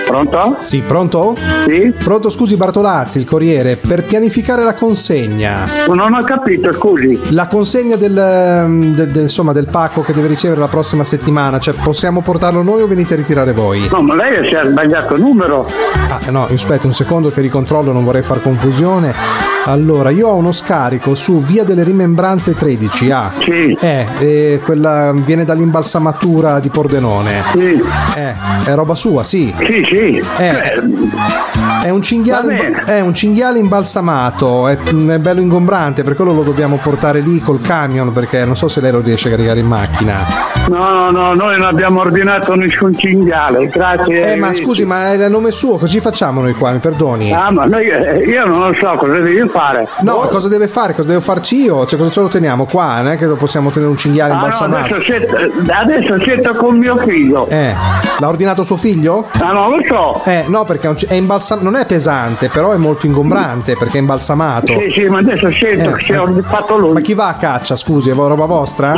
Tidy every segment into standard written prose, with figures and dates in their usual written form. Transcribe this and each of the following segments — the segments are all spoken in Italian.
Pronto? Sì, pronto? Sì? Pronto, scusi Bartolazzi, il Corriere, per pianificare la consegna. Non ho capito, scusi. La consegna insomma, del pacco che deve ricevere la prossima settimana, cioè possiamo portarlo noi o venite a ritirare voi? No, ma lei si è sbagliato il numero. Ah, no, aspetti un secondo che ricontrollo, non vorrei far confusione. Allora, io ho uno scarico su Via delle Rimembranze 13. Sì. Quella viene dall'imbalsamatura di Pordenone. Sì. È roba sua, sì. Sì. È un cinghiale imbalsamato, è bello ingombrante, per quello lo dobbiamo portare lì col camion, perché non so se lei lo riesce a caricare in macchina. No, noi non abbiamo ordinato nessun cinghiale, grazie. Ma scusi, ma è il nome suo, così facciamo noi qua, mi perdoni? Ah, ma io non lo so cosa devi fare. No, cosa deve fare? Cosa devo farci io? Cioè, cosa ce lo teniamo qua? Non è che possiamo tenere un cinghiale imbalsamato. No, adesso sento con mio figlio. L'ha ordinato suo figlio? Ah, non lo so. No, perché è imbalsamato, non è pesante, però è molto ingombrante perché è imbalsamato. Sì, ma adesso sento che si è fatto lui. Ma chi va a caccia, scusi? È roba vostra?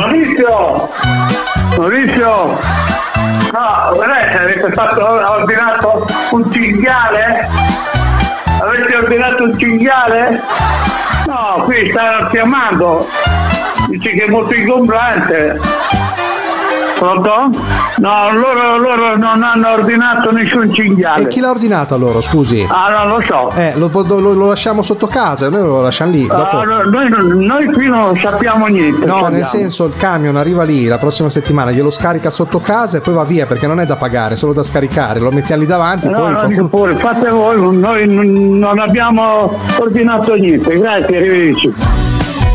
Maurizio! No, avete ordinato un cinghiale? Avete ordinato un cinghiale? No, qui stanno chiamando. Dice che è molto ingombrante. Pronto? No, loro non hanno ordinato nessun cinghiale. E chi l'ha ordinato a loro, scusi? Ah, non lo so. Lo lasciamo sotto casa, noi lo lasciamo lì. Dopo... Noi qui non sappiamo niente. No, nel senso, il camion arriva lì la prossima settimana, glielo scarica sotto casa e poi va via, perché non è da pagare, è solo da scaricare. Lo mettiamo lì davanti. Poi fate voi, noi non abbiamo ordinato niente. Grazie, arrivederci.